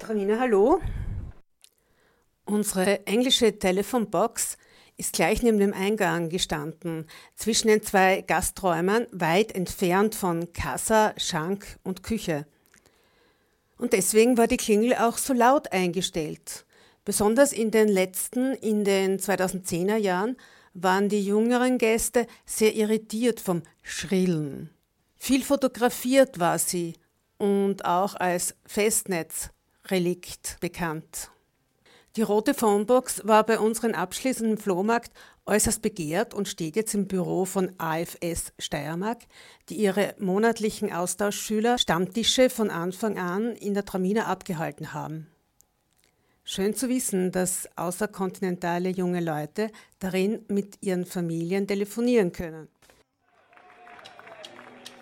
Tramina, hallo. Unsere englische Telefonbox ist gleich neben dem Eingang gestanden, zwischen den zwei Gasträumen, weit entfernt von Kassa, Schank und Küche. Und deswegen war die Klingel auch so laut eingestellt. Besonders in den 2010er Jahren, waren die jüngeren Gäste sehr irritiert vom Schrillen. Viel fotografiert war sie und auch als Festnetzrelikt bekannt. Die rote Phonebox war bei unserem abschließenden Flohmarkt äußerst begehrt und steht jetzt im Büro von AFS Steiermark, die ihre monatlichen Austauschschüler Stammtische von Anfang an in der Tramina abgehalten haben. Schön zu wissen, dass außerkontinentale junge Leute darin mit ihren Familien telefonieren können.